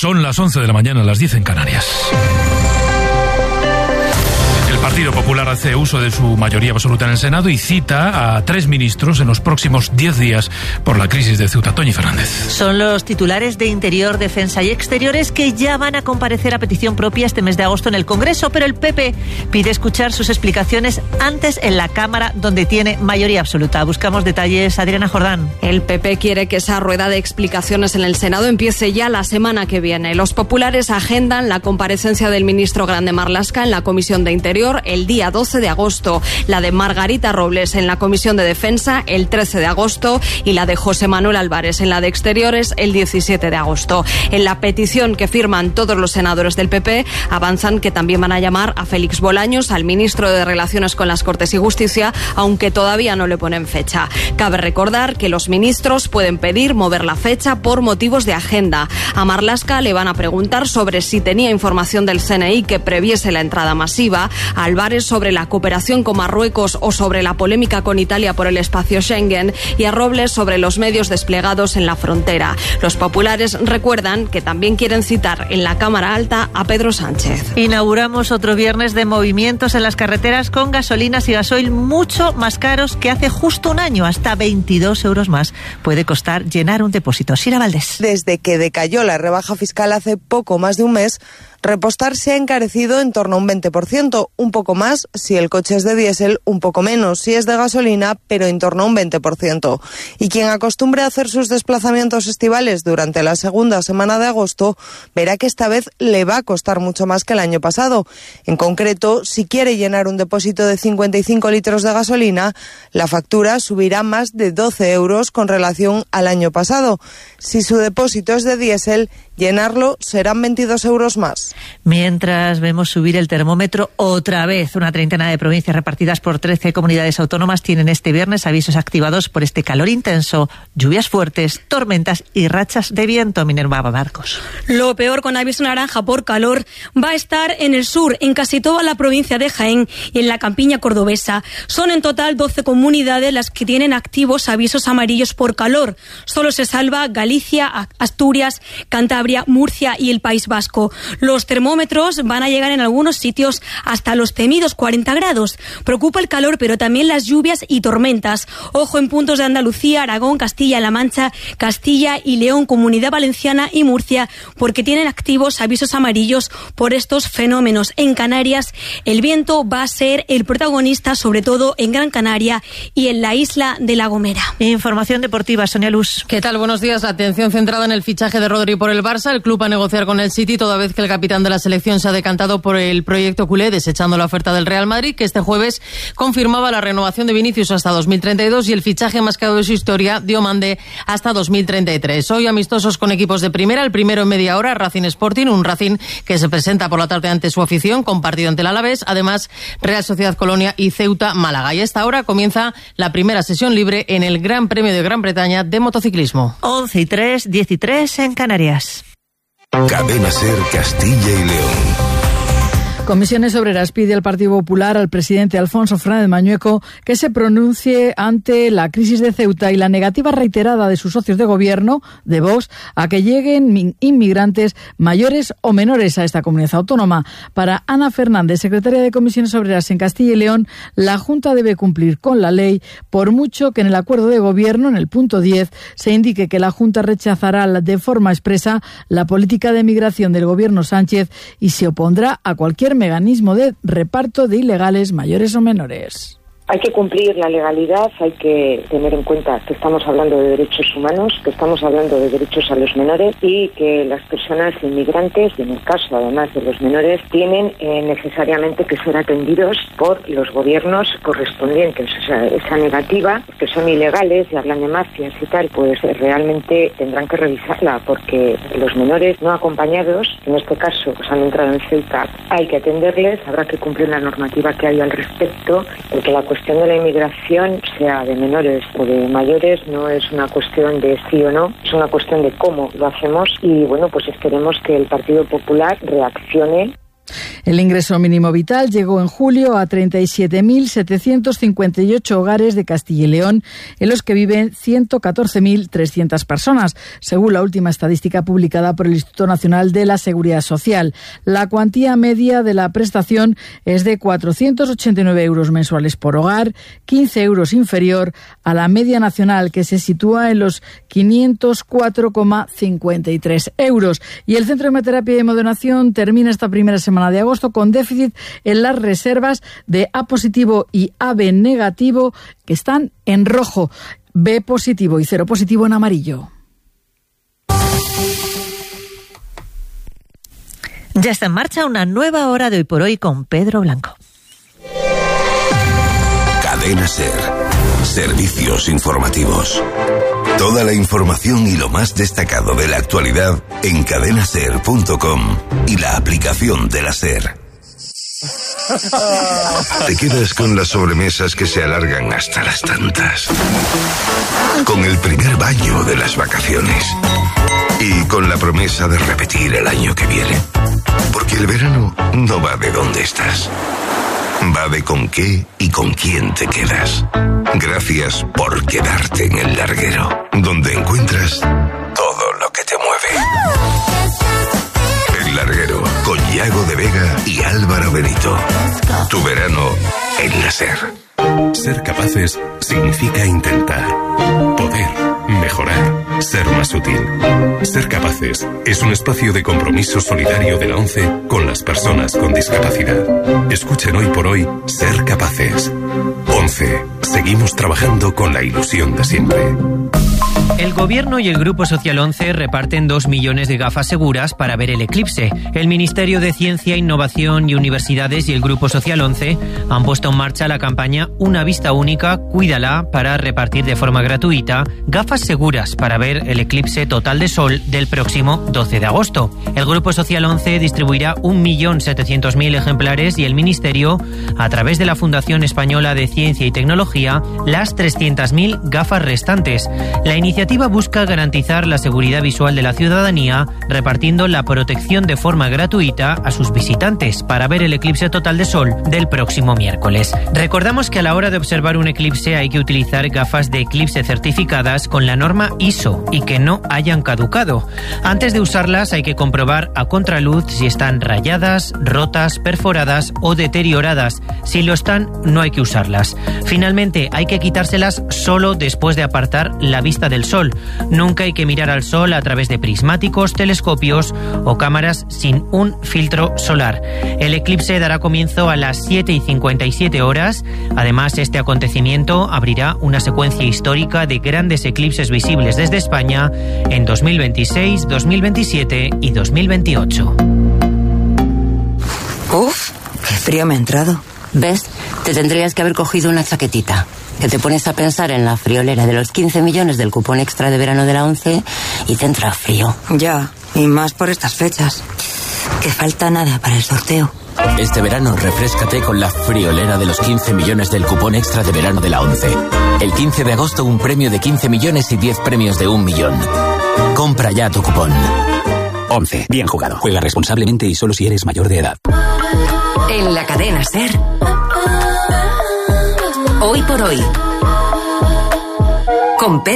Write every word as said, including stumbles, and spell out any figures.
Son las once de la mañana, las diez en Canarias. El Partido Popular hace uso de su mayoría absoluta en el Senado y cita a tres ministros en los próximos diez días por la crisis de Ceuta. Toñi Fernández. Son los titulares de Interior, Defensa y Exteriores que ya van a comparecer a petición propia este mes de agosto en el Congreso, pero el P P pide escuchar sus explicaciones antes en la Cámara, donde tiene mayoría absoluta. Buscamos detalles, Adriana Jordán. El P P quiere que esa rueda de explicaciones en el Senado empiece ya la semana que viene. Los populares agendan la comparecencia del ministro Grande Marlaska en la Comisión de Interior el día doce de agosto, la de Margarita Robles en la Comisión de Defensa el trece de agosto y la de José Manuel Álvarez en la de Exteriores el diecisiete de agosto. En la petición que firman todos los senadores del P P avanzan que también van a llamar a Félix Bolaños, al ministro de Relaciones con las Cortes y Justicia, aunque todavía no le ponen fecha. Cabe recordar que los ministros pueden pedir mover la fecha por motivos de agenda. A Marlaska le van a preguntar sobre si tenía información del C N I que previese la entrada masiva, a Álvarez sobre la cooperación con Marruecos o sobre la polémica con Italia por el espacio Schengen y a Robles sobre los medios desplegados en la frontera. Los populares recuerdan que también quieren citar en la Cámara Alta a Pedro Sánchez. Inauguramos otro viernes de movimientos en las carreteras con gasolinas y gasoil mucho más caros que hace justo un año. Hasta veintidós euros más puede costar llenar un depósito. Sira Valdés. Desde que decayó la rebaja fiscal hace poco más de un mes, repostar se ha encarecido en torno a un veinte por ciento, un poco más si el coche es de diésel, un poco menos si es de gasolina, pero en torno a un veinte por ciento. Y quien acostumbre a hacer sus desplazamientos estivales durante la segunda semana de agosto, verá que esta vez le va a costar mucho más que el año pasado. En concreto, si quiere llenar un depósito de cincuenta y cinco litros de gasolina, la factura subirá más de doce euros con relación al año pasado. Si su depósito es de diésel, llenarlo serán veintidós euros más. Mientras vemos subir el termómetro otra vez, una treintena de provincias repartidas por trece comunidades autónomas tienen este viernes avisos activados por este calor intenso, lluvias fuertes, tormentas y rachas de viento. Minerva Marcos. Lo peor, con aviso naranja por calor, va a estar en el sur, en casi toda la provincia de Jaén y en la campiña cordobesa. Son en total doce comunidades las que tienen activos avisos amarillos por calor. Solo se salva Galicia, Asturias, Cantabria, Murcia y el País Vasco. Los termómetros van a llegar en algunos sitios hasta los temidos cuarenta grados. Preocupa el calor, pero también las lluvias y tormentas. Ojo en puntos de Andalucía, Aragón, Castilla-La Mancha, Castilla y León, Comunidad Valenciana y Murcia, porque tienen activos avisos amarillos por estos fenómenos. En Canarias, el viento va a ser el protagonista, sobre todo en Gran Canaria y en la isla de La Gomera. Información deportiva, Sonia Luz. ¿Qué tal? Buenos días. La atención centrada en el fichaje de Rodri por el Barça. El club va a negociar con el City, toda vez que el capitán de la selección se ha decantado por el proyecto culé, desechando la oferta del Real Madrid, que este jueves confirmaba la renovación de Vinicius hasta dos mil treinta y dos y el fichaje más caro de su historia, Diomande, hasta dos mil treinta y tres. Hoy amistosos con equipos de primera, el primero en media hora, Racing Sporting, un Racing que se presenta por la tarde ante su afición, con partido ante el Alavés, además Real Sociedad Colonia y Ceuta Málaga. Y a esta hora comienza la primera sesión libre en el Gran Premio de Gran Bretaña de motociclismo. once y tres, diez y tres en Canarias. Cadena Ser Castilla y León. Comisiones Obreras pide al Partido Popular al presidente Alfonso Fernández Mañueco que se pronuncie ante la crisis de Ceuta y la negativa reiterada de sus socios de gobierno, de Vox, a que lleguen inmigrantes mayores o menores a esta comunidad autónoma. Para Ana Fernández, secretaria de Comisiones Obreras en Castilla y León, la Junta debe cumplir con la ley, por mucho que en el acuerdo de gobierno, en el punto diez, se indique que la Junta rechazará de forma expresa la política de migración del gobierno Sánchez y se opondrá a cualquier mecanismo de reparto de ilegales mayores o menores. Hay que cumplir la legalidad, hay que tener en cuenta que estamos hablando de derechos humanos, que estamos hablando de derechos a los menores y que las personas inmigrantes, y en el caso además de los menores, tienen eh, necesariamente que ser atendidos por los gobiernos correspondientes. O sea, esa negativa, que son ilegales y hablan de mafias y tal, pues eh, realmente tendrán que revisarla, porque los menores no acompañados, en este caso, pues han entrado en Ceuta, hay que atenderles, habrá que cumplir la normativa que hay al respecto, porque la La cuestión de la inmigración, sea de menores o de mayores, no es una cuestión de sí o no, es una cuestión de cómo lo hacemos y bueno, pues esperemos que el Partido Popular reaccione. El ingreso mínimo vital llegó en julio a treinta y siete mil setecientos cincuenta y ocho hogares de Castilla y León, en los que viven ciento catorce mil trescientas personas, según la última estadística publicada por el Instituto Nacional de la Seguridad Social. La cuantía media de la prestación es de cuatrocientos ochenta y nueve euros mensuales por hogar, quince euros inferior a la media nacional, que se sitúa en los quinientos cuatro coma cincuenta y tres euros. Y el Centro de Hemoterapia y Hemodonación termina esta primera semana de agosto con déficit en las reservas de A positivo y A B negativo, que están en rojo, B positivo y cero positivo en amarillo. Ya está en marcha una nueva hora de Hoy por Hoy con Pedro Blanco. Cadena SER. Servicios informativos. Toda la información y lo más destacado de la actualidad en cadena ser punto com y la aplicación de la SER. Te quedas con las sobremesas que se alargan hasta las tantas. Con el primer baño de las vacaciones. Y con la promesa de repetir el año que viene. Porque el verano no va de dónde estás. Va de con qué y con quién te quedas. Gracias por quedarte en el larguero, donde encuentras todo lo que te mueve. El larguero, con Yago de Vega y Álvaro Benito. Tu verano en la SER. Ser capaces significa intentar, poder, mejorar, ser más útil. Ser capaces es un espacio de compromiso solidario de la ONCE con las personas con discapacidad. Escuchen Hoy por Hoy Ser Capaces. ONCE. Seguimos trabajando con la ilusión de siempre. El Gobierno y el Grupo Social once reparten dos millones de gafas seguras para ver el eclipse. El Ministerio de Ciencia, Innovación y Universidades y el Grupo Social once han puesto en marcha la campaña Una Vista Única, Cuídala, para repartir de forma gratuita gafas seguras para ver el eclipse total de sol del próximo doce de agosto. El Grupo Social once distribuirá un millón setecientos mil ejemplares y el Ministerio, a través de la Fundación Española de Ciencia y Tecnología, las trescientas mil gafas restantes. La iniciativa busca garantizar la seguridad visual de la ciudadanía, repartiendo la protección de forma gratuita a sus visitantes para ver el eclipse total de sol del próximo miércoles. Recordamos que a la hora de observar un eclipse hay que utilizar gafas de eclipse certificadas con la norma I S O y que no hayan caducado. Antes de usarlas hay que comprobar a contraluz si están rayadas, rotas, perforadas o deterioradas. Si lo están, no hay que usarlas. Finalmente, hay que quitárselas solo después de apartar la vista del sol. Nunca hay que mirar al sol a través de prismáticos, telescopios o cámaras sin un filtro solar. El eclipse dará comienzo a las siete y cincuenta y siete horas. Además, este acontecimiento abrirá una secuencia histórica de grandes eclipses visibles desde España en dos mil veintiséis, dos mil veintisiete y dos mil veintiocho. Uf, qué frío me ha entrado. ¿Ves? Te tendrías que haber cogido una chaquetita. Que te pones a pensar en la friolera de los quince millones del cupón extra de verano de la ONCE y te entra frío. Ya, y más por estas fechas. Que falta nada para el sorteo. Este verano refréscate con la friolera de los quince millones del cupón extra de verano de la ONCE. El quince de agosto un premio de quince millones y diez premios de un millón. Compra ya tu cupón. ONCE. Bien jugado. Juega responsablemente y solo si eres mayor de edad. En la cadena SER. Hoy por Hoy. Con